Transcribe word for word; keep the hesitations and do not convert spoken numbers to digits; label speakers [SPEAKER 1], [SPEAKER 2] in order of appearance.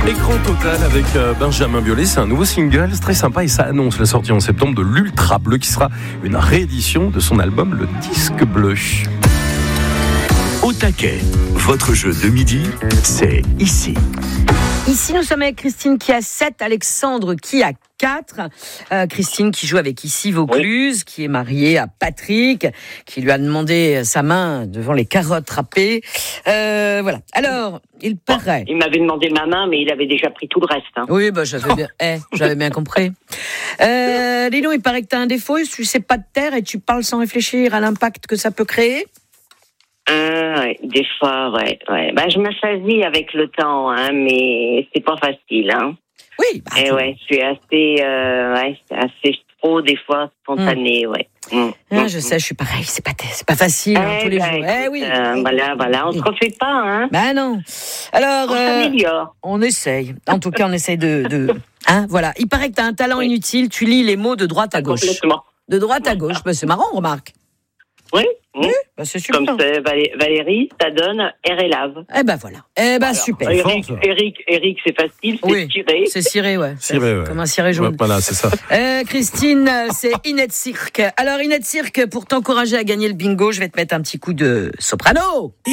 [SPEAKER 1] Écran total avec euh, Benjamin Biolay, c'est un nouveau single, c'est très sympa et ça annonce la sortie en septembre de l'Ultra Bleu qui sera une réédition de son album Le Disque Bleu.
[SPEAKER 2] Au taquet, votre jeu de midi, c'est ici.
[SPEAKER 3] Ici, nous sommes avec Christine qui a sept, Alexandre qui a quatre. Euh, Christine qui joue avec Ici Vaucluse, oui. Qui est mariée à Patrick, qui lui a demandé sa main devant les carottes râpées. Euh, voilà. Alors, il paraît...
[SPEAKER 4] Bon, il m'avait demandé ma main, mais il avait déjà pris tout le reste. Hein.
[SPEAKER 3] Oui, bah, j'avais, bien, eh, j'avais bien compris. Euh, dis donc, il paraît que tu as un défaut, tu sais pas de terre et tu parles sans réfléchir à l'impact que ça peut créer.
[SPEAKER 4] Ah, ouais, des fois, ouais, ouais. Bah, je m'assasie avec le temps, hein, mais c'est pas facile, hein.
[SPEAKER 3] Oui, bah,
[SPEAKER 4] et ouais, je suis assez, euh, ouais, assez trop, des fois, spontanée, mmh. ouais. Mmh.
[SPEAKER 3] Ah, je sais, je suis pareil, c'est pas, c'est pas facile, hein,
[SPEAKER 4] eh,
[SPEAKER 3] tous les
[SPEAKER 4] bah,
[SPEAKER 3] jours.
[SPEAKER 4] Écoute,
[SPEAKER 3] eh oui.
[SPEAKER 4] Euh, voilà, voilà, on se refait pas, hein.
[SPEAKER 3] Bah non. Alors,
[SPEAKER 4] on euh, s'améliore.
[SPEAKER 3] On essaye. En tout cas, on essaye de, de, hein, voilà. Il paraît que t'as un talent oui. inutile, tu lis les mots de droite à gauche.
[SPEAKER 4] Complètement.
[SPEAKER 3] De droite à gauche, bah, c'est marrant, remarque.
[SPEAKER 4] Oui,
[SPEAKER 3] oui bah c'est super.
[SPEAKER 4] Comme c'est Valérie, ça donne R et lave.
[SPEAKER 3] Eh ben voilà. Eh ben super.
[SPEAKER 4] Eric, Eric, Eric, c'est facile, c'est
[SPEAKER 3] oui,
[SPEAKER 4] ciré.
[SPEAKER 3] C'est ciré, ouais.
[SPEAKER 1] Ciré, ouais.
[SPEAKER 3] Comme un ciré jaune.
[SPEAKER 1] Ouais, voilà, c'est ça.
[SPEAKER 3] Euh, Christine, c'est Inette Cirque. Alors Inette Cirque, pour t'encourager à gagner le bingo, je vais te mettre un petit coup de soprano.